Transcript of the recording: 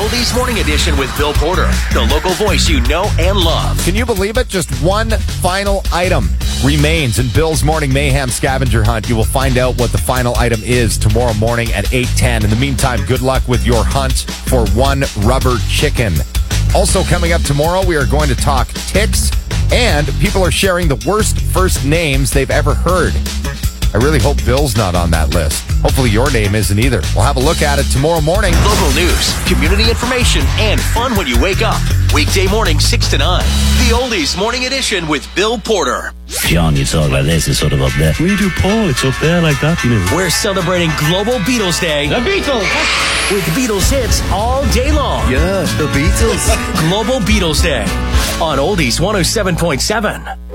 Oldies Morning Edition with Bill Porter, the local voice you know and love. Can you believe it? Just one final item remains in Bill's Morning Mayhem scavenger hunt. You will find out what the final item is tomorrow morning at 8:10. In the meantime, good luck with your hunt for one rubber chicken. Also coming up tomorrow, we are going to talk ticks, and people are sharing the worst first names they've ever heard. I really hope Bill's not on that list. Hopefully your name isn't either. We'll have a look at it tomorrow morning. Local news, community information, and fun when you wake up. Weekday morning, 6 to 9. The Oldies Morning Edition with Bill Porter. John, you talk like this, it's sort of up there. We do Paul, it's up there like that, you know. We're celebrating Global Beatles Day. The Beatles! With Beatles hits all day long. Yeah, the Beatles. Global Beatles Day on Oldies 107.7.